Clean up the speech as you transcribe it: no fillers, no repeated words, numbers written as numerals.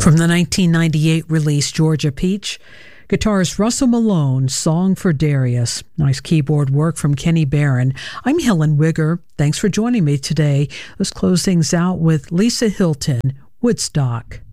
From the 1998 release Georgia Peach, guitarist Russell Malone, Song for Darius. Nice keyboard work from Kenny Barron. I'm Helen Wigger. Thanks for joining me today. Let's close things out with Lisa Hilton, Woodstock.